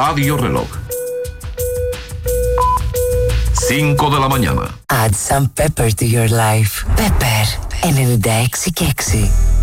Radio Reloj. 5 de la mañana. Add some pepper to your life. Pepper 96 και 6.